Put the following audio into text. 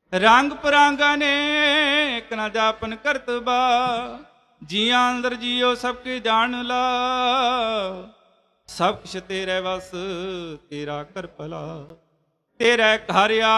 ਰੰਗ ਪਰਾਂਗਾ ਨੇ ਨਾ ਜਾਪਨ ਕਰਤਬਾ, ਜੀਆਂ ਅੰਦਰ ਜੀਓ ਸਭ ਕੇ ਜਾਣ ਲਾ, ਸਭ ਕੁਛ ਤੇਰੇ ਵਸ ਤੇਰਾ ਕਰ ਭਲਾ, ਤੇਰੇ ਘਰ ਆ